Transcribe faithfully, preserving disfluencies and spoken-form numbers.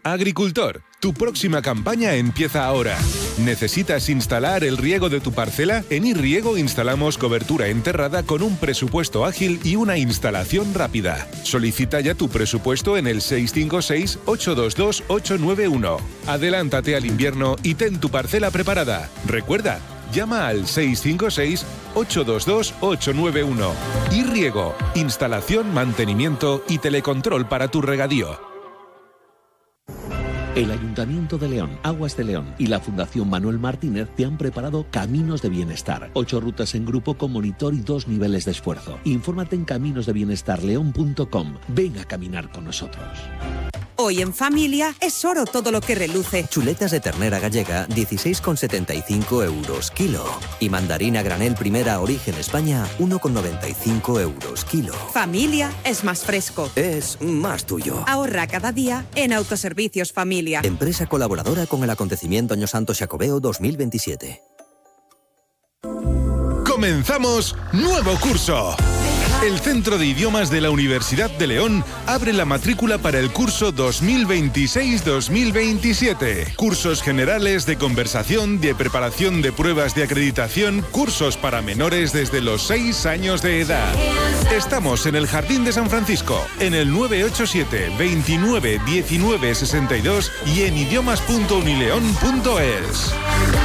Agricultor, tu próxima campaña empieza ahora. ¿Necesitas instalar el riego de tu parcela? En iRiego instalamos cobertura enterrada con un presupuesto ágil y una instalación rápida. Solicita ya tu presupuesto en el seis cinco seis, ocho dos dos, ocho nueve uno. Adelántate al invierno y ten tu parcela preparada. Recuerda, llama al seis cinco seis, ocho dos dos, ocho nueve uno. iRiego, instalación, mantenimiento y telecontrol para tu regadío. El Ayuntamiento de León, Aguas de León y la Fundación Manuel Martínez te han preparado Caminos de Bienestar. Ocho rutas en grupo con monitor y dos niveles de esfuerzo. Infórmate en caminos de bienestar león punto com. Ven a caminar con nosotros. Hoy en familia es oro todo lo que reluce. Chuletas de ternera gallega, dieciséis con setenta y cinco euros kilo. Y mandarina granel primera origen España, uno con noventa y cinco euros kilo. Familia es más fresco. Es más tuyo. Ahorra cada día en Autoservicios Familia. Empresa colaboradora con el acontecimiento Año Santo Xacobeo dos mil veintisiete. ¡Comenzamos nuevo curso! El Centro de Idiomas de la Universidad de León abre la matrícula para el curso dos mil veintiséis dos mil veintisiete. Cursos generales de conversación, de preparación de pruebas de acreditación, cursos para menores desde los seis años de edad. Estamos en el Jardín de San Francisco, en el nueve ocho siete, veintinueve, diecinueve, sesenta y dos y en idiomas punto unileón punto es.